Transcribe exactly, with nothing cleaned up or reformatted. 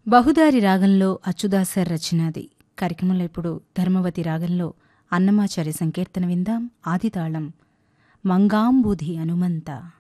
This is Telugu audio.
బహుదారి రాగంలో అచ్యుదాసర్ రచనాది. కార్యక్రమంలో ఇప్పుడు ధర్మవతి రాగంలో అన్నమాచార్య సంకీర్తన విందాం. ఆదితాళం మంగాంబుధి హనుమంత.